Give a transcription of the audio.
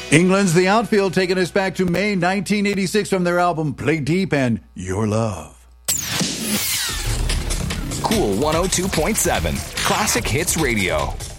England's The Outfield taking us back to May 1986 from their album Play Deep and Your Love. Cool 102.7 Classic Hits Radio.